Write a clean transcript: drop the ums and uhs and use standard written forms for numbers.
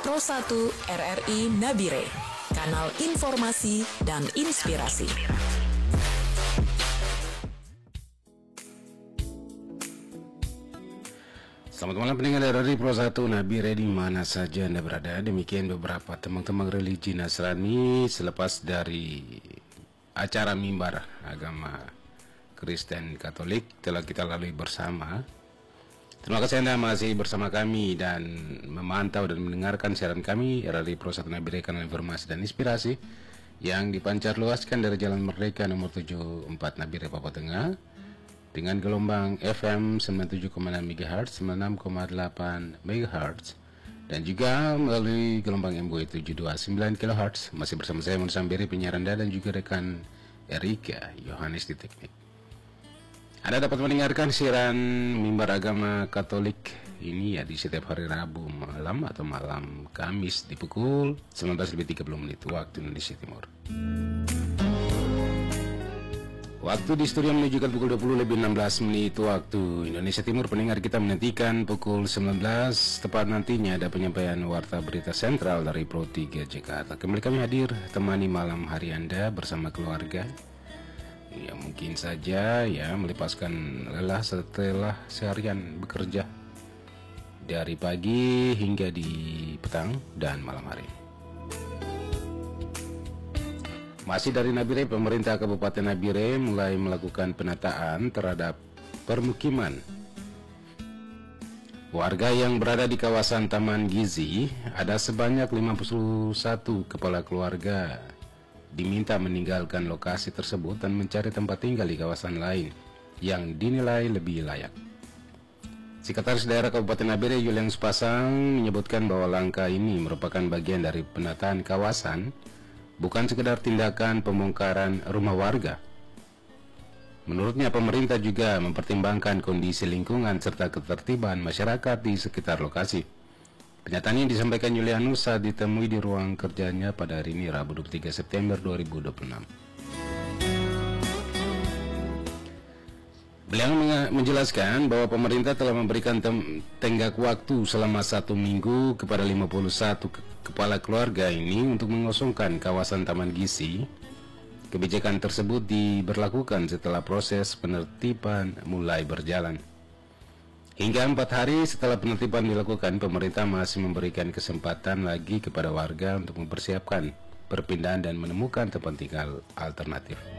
Pro 1 RRI Nabire, kanal informasi dan inspirasi. Selamat malam pendengar RRI Pro 1 Nabire di mana saja Anda berada. Demikian beberapa teman-teman religi Nasrani selepas dari acara mimbar agama Kristen Katolik telah kita lalui bersama. Terima kasih Anda masih bersama kami dan memantau dan mendengarkan siaran kami RRI Pro 1 Nabire, kanal informasi dan inspirasi yang dipancar luaskan dari Jalan Merdeka nomor 74 Nabire, Papua Tengah, dengan gelombang FM 97,6 MHz, 96,8 MHz, dan juga melalui gelombang MBW 729 kHz. Masih bersama saya Mun Sambiri, penyiar Anda, dan juga rekan Erika Yohanes di teknik. Anda dapat mendengarkan siaran mimbar agama Katolik ini ya di setiap hari Rabu malam atau malam Kamis di pukul 19.30 waktu Indonesia Timur. Waktu di studio menunjukkan pukul 20.16 waktu Indonesia Timur. Pendengar kita menantikan pukul 19 tepat nantinya ada penyampaian warta berita sentral dari Pro 3 Jakarta. Kembali kami hadir temani malam hari Anda bersama keluarga. Ya mungkin saja ya melepaskan lelah setelah seharian bekerja dari pagi hingga di petang dan malam hari. Masih dari Nabire, pemerintah Kabupaten Nabire mulai melakukan penataan terhadap permukiman warga yang berada di kawasan Taman Gizi. Ada sebanyak 51 kepala keluarga diminta meninggalkan lokasi tersebut dan mencari tempat tinggal di kawasan lain yang dinilai lebih layak. Sekretaris Daerah Kabupaten Nabire Yulian Pasang menyebutkan bahwa langkah ini merupakan bagian dari penataan kawasan, bukan sekedar tindakan pembongkaran rumah warga. Menurutnya pemerintah juga mempertimbangkan kondisi lingkungan serta ketertiban masyarakat di sekitar lokasi. Pernyataan ini disampaikan Yulianus saat ditemui di ruang kerjanya pada hari ini Rabu 23 September 2026. Beliau menjelaskan bahwa pemerintah telah memberikan tenggat waktu selama 1 minggu kepada 51 kepala keluarga ini untuk mengosongkan kawasan Taman Gizi. Kebijakan tersebut diberlakukan setelah proses penertiban mulai berjalan. Hingga 4 hari setelah penertiban dilakukan, pemerintah masih memberikan kesempatan lagi kepada warga untuk mempersiapkan perpindahan dan menemukan tempat tinggal alternatif.